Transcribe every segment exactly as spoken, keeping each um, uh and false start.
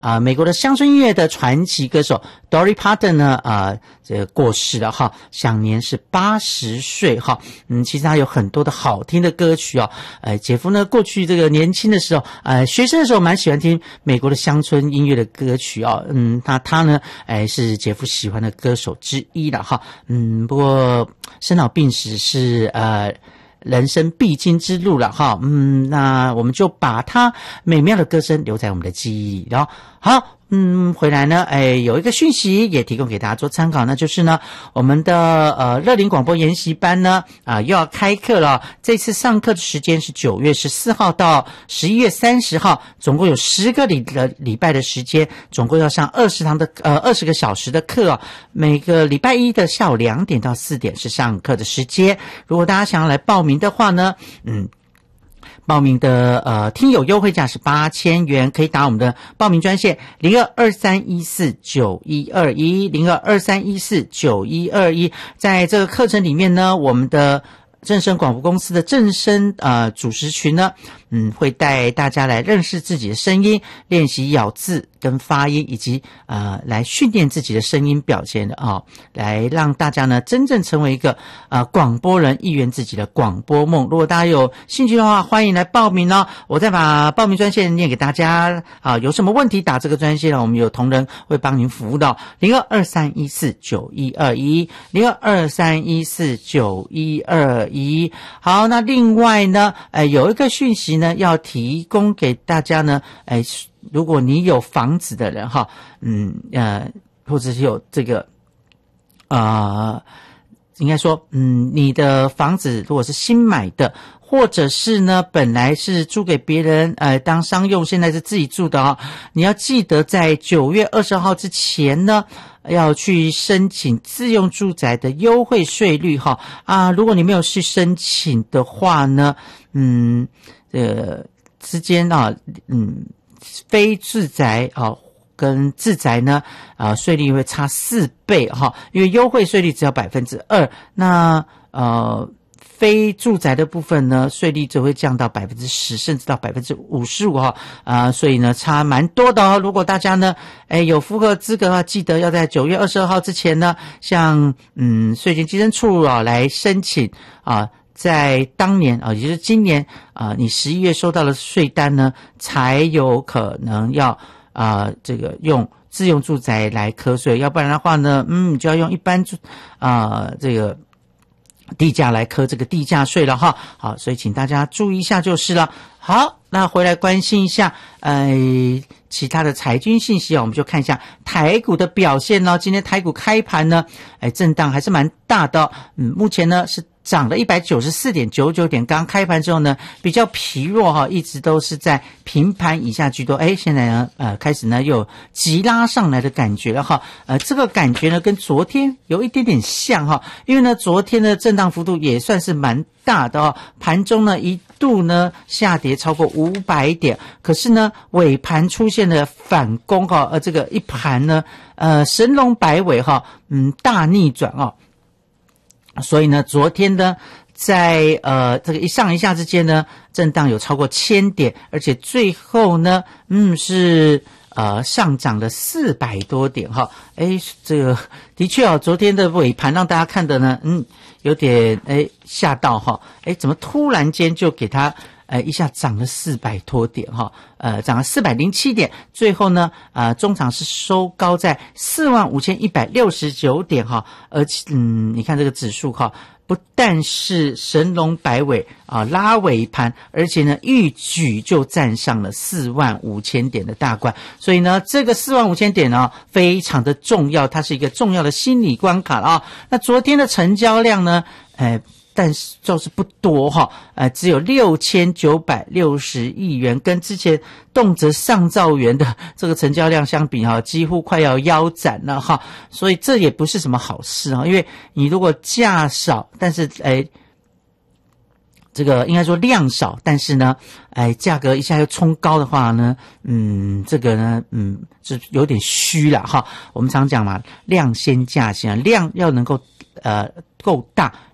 啊、呃，美国的乡村音乐的传奇歌手 Dolly Parton 呢，啊、呃，这个过世了哈，享年是八十岁哈。嗯，其实他有很多的好听的歌曲哦。呃，姐夫呢，过去这个年轻的时候，呃，学生的时候蛮喜欢听美国的乡村音乐的歌曲哦。嗯，那他呢，哎、呃，是姐夫喜欢的歌手之一了哈。嗯，不过生老病死是呃。人生必经之路了哈，嗯，那我们就把他美妙的歌声留在我们的记忆里。然后好，嗯，回来呢，哎，有一个讯息也提供给大家做参考，那就是呢，我们的呃乐龄广播研习班呢啊、呃、又要开课了。这次上课的时间是九月十四号到十一月三十号，总共有十个礼的礼拜的时间，总共要上二十堂的呃二十个小时的课哦。每个礼拜一的下午两点到四点是上课的时间。如果大家想要来报名的话呢，嗯。报名的呃听友优惠价是八千元，可以打我们的报名专线零二二三一四九一二一零二二三一四九一二一。在这个课程里面呢，我们的正声广播公司的正声呃主持群呢，嗯，会带大家来认识自己的声音，练习咬字跟发音，以及呃来训练自己的声音表现的啊、哦，来让大家呢真正成为一个呃广播人，一圆自己的广播梦。如果大家有兴趣的话，欢迎来报名哦。我再把报名专线念给大家啊，有什么问题打这个专线，我们有同仁会帮您服务的。零二二三一四九一二一零二二三一四九一二一。好，那另外呢，呃，有一个讯息呢要提供给大家呢，哎。如果你有房子的人哈，嗯呃，或者是有这个呃，应该说，嗯，你的房子如果是新买的，或者是呢本来是租给别人呃当商用，现在是自己住的哦，你要记得在九月二十号之前呢，要去申请自用住宅的优惠税率哈啊，如果你没有去申请的话呢，嗯呃之间啊，嗯。非自宅啊跟自宅呢啊税率会差四倍哈，因为优惠税率只要百分之二，那呃非住宅的部分呢税率就会降到百分之十，甚至到百分之五十五哈啊，所以呢差蛮多的哦。如果大家呢哎有符合资格的话，记得要在九月二十二号之前呢，向嗯税金稽征处啊来申请啊。在当年啊，也就是今年啊，你十一月收到的税单呢，才有可能要啊这个用自用住宅来课税，要不然的话呢，嗯，就要用一般住啊这个地价来课这个地价税了哈。好，所以请大家注意一下就是了。好，那回来关心一下呃其他的财经信息啊，我们就看一下台股的表现呢。今天台股开盘呢，哎，震荡还是蛮大的哦。嗯，目前呢是涨了 一百九十四点九九 点，刚开盘之后呢比较疲弱哈，一直都是在平盘以下居多。哎，现在呢呃开始呢又有急拉上来的感觉了哈。呃这个感觉呢跟昨天有一点点像哈，因为呢昨天的震荡幅度也算是蛮大的哦，盘中呢一度呢下跌超过五百点，可是呢尾盘出现了反攻哈，呃这个一盘呢呃神龙摆尾哈，嗯大逆转哦。所以呢昨天呢在呃这个一上一下之间呢震荡有超过千点，而且最后呢嗯是呃上涨了四百多点哈。诶这个的确哦，昨天的尾盘让大家看的呢嗯有点诶吓到哈，诶怎么突然间就给它呃一下涨了四百多点哈，呃涨了四百零七点，最后呢呃中场是收高在四万五千一百六十九点哈，而且嗯你看这个指数哈，不但是神龙摆尾啊拉尾盘，而且呢一举就站上了四万五千点的大关，所以呢这个四万五千点呢非常的重要，它是一个重要的心理关卡啊。那昨天的成交量呢呃但是就是不多哈，呃，只有六千九百六十亿元，跟之前动辄上兆元的这个成交量相比哈，几乎快要腰斩了哈，所以这也不是什么好事哈，因为你如果价少，但是诶，这个应该说量少，但是呢，哎，价格一下又冲高的话呢，嗯，这个呢，嗯，是有点虚了哈。我们常讲嘛，量先价先，量要能够呃够大。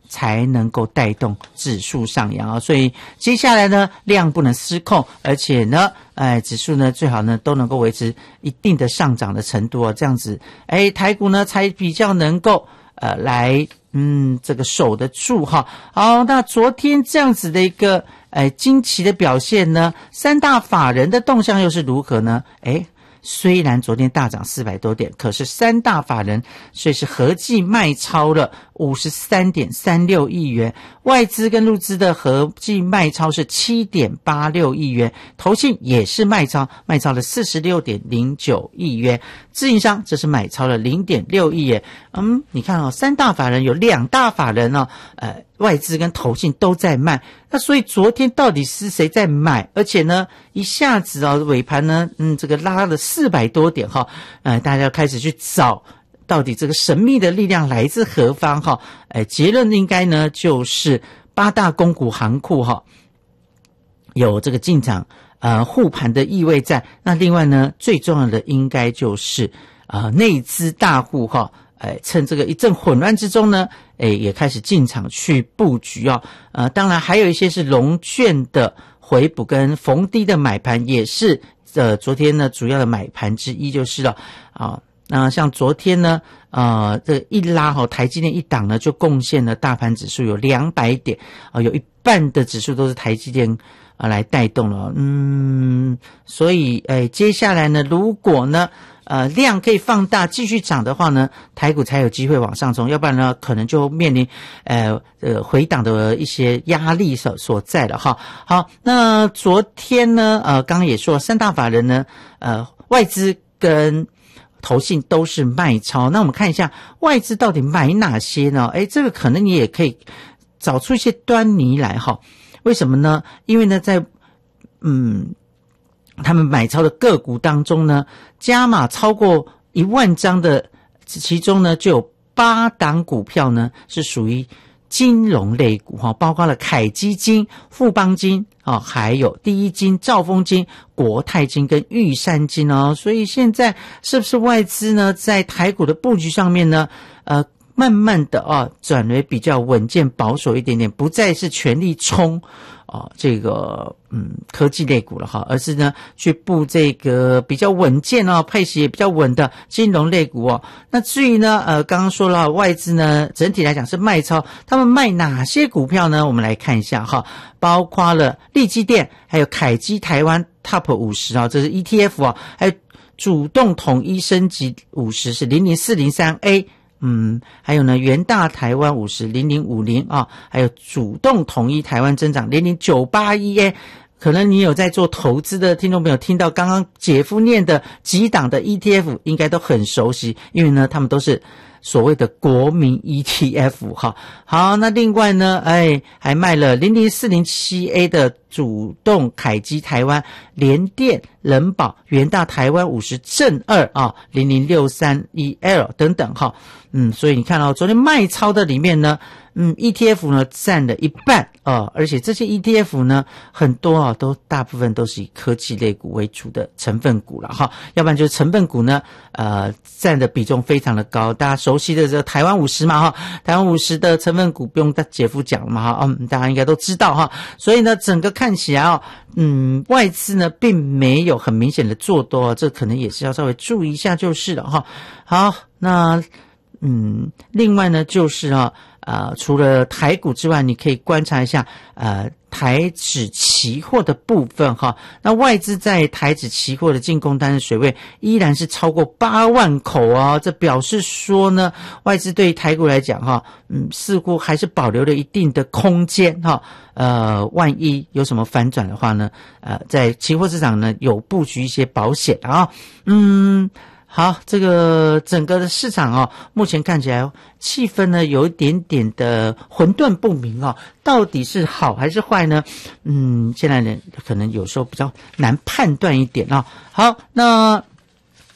才能够带动指数上扬啊。所以接下来呢，量不能失控，而且呢，哎，指数呢最好呢都能够维持一定的上涨的程度啊，这样子，哎，台股呢才比较能够呃来嗯这个守得住哈。好，那昨天这样子的一个哎惊奇的表现呢，三大法人的动向又是如何呢？哎。虽然昨天大涨四百多点，可是三大法人所以是合计卖超了 五十三点三六亿元，外资跟入资的合计卖超是 七点八六亿元，投信也是卖超，卖超了 四十六点零九亿元，自营商则是买超了 零点六亿元。嗯，你看哦，三大法人有两大法人哦，呃，外资跟投信都在卖，那所以昨天到底是谁在买？而且呢，一下子哦，尾盘呢，嗯，这个拉了四百多点哈，呃，大家开始去找到底这个神秘的力量来自何方哈？呃，结论应该呢就是八大公股行库哈，有这个进场呃护盘的意味在。那另外呢，最重要的应该就是呃内资大户哈。哎，趁这个一阵混乱之中呢，哎，也开始进场去布局哦。呃，当然还有一些是融券的回补跟逢低的买盘，也是呃昨天呢主要的买盘之一就是了啊。那像昨天呢，呃，这一拉哈、哦，台积电一档呢就贡献了大盘指数有两百点啊、呃，有一半的指数都是台积电啊、呃、来带动了。嗯，所以哎，接下来呢，如果呢。呃，量可以放大，继续涨的话呢，台股才有机会往上冲，要不然呢，可能就面临呃呃回档的一些压力所所在了哈。好，那昨天呢，呃，刚刚也说三大法人呢，呃，外资跟投信都是卖超，那我们看一下外资到底买哪些呢？诶，这个可能你也可以找出一些端倪来哈。为什么呢？因为呢，在嗯。他们买超的个股当中呢，加码超过一万张的，其中呢就有八档股票呢是属于金融类股哈，包括了凯基金、富邦金啊，还有第一金、兆丰金、国泰金跟玉山金哦。所以现在是不是外资呢在台股的布局上面呢，呃，慢慢的啊转为比较稳健保守一点点，不再是全力冲。哦，这个嗯科技类股了哈，而是呢去布这个比较稳健哦，配息也比较稳的金融类股哦。那至于呢，呃，刚刚说了外资呢，整体来讲是卖超，他们卖哪些股票呢？我们来看一下哈，包括了力积电，还有凯基台湾 Top 五十啊，这是 E T F 啊，还有主动统一升级五十是零零四零三 A。嗯，还有呢，元大台湾五十零零五零啊，还有主动统一台湾增长零零九八一 A， 可能你有在做投资的听众朋友听到刚刚姐夫念的几档的 E T F， 应该都很熟悉，因为呢，他们都是所谓的国民 E T F 哈。好，那另外呢，哎，还卖了零零四零七 A 的主动凯基台湾、联电、人保、元大台湾五十正二啊，零零六三一 L 等等哈。嗯，所以你看哦，昨天卖超的里面呢，嗯 ，E T F 呢占了一半啊、哦，而且这些 E T F 呢，很多啊都大部分都是以科技类股为主的成分股了哈，要不然就是成分股呢，呃，占的比重非常的高，大家熟悉的这个台湾五十嘛哈，台湾五十的成分股不用姐夫讲了嘛哈，嗯，大家应该都知道哈，所以呢，整个看起来哦，嗯，外资呢并没有很明显的做多，这可能也是要稍微注意一下就是了哈。好，那。嗯，另外呢，就是啊，呃，除了台股之外，你可以观察一下，呃，台指期货的部分哈。那外资在台指期货的进攻单的水位依然是超过八万口哦，这表示说呢，外资对台股来讲哈，嗯，似乎还是保留了一定的空间哈。呃，万一有什么反转的话呢，呃，在期货市场呢有布局一些保险啊，嗯。好，这个整个的市场哦，目前看起来气氛呢有一点点的混沌不明哦，到底是好还是坏呢？嗯，现在呢可能有时候比较难判断一点哦。好，那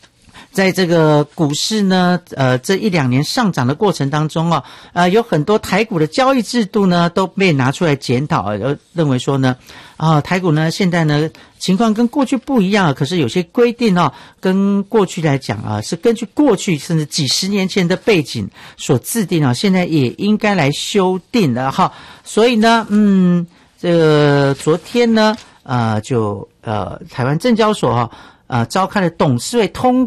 在这个股市呢，呃，这一两年上涨的过程当中哦，呃，有很多台股的交易制度呢都被拿出来检讨，呃，认为说呢，啊、呃，台股呢现在呢情况跟过去不一样，可是有些规定哦，跟过去来讲啊，是根据过去甚至几十年前的背景所制定啊，现在也应该来修订了哈。所以呢，嗯，这个昨天呢，呃，就呃台湾证交所哈、啊，呃，召开了董事会通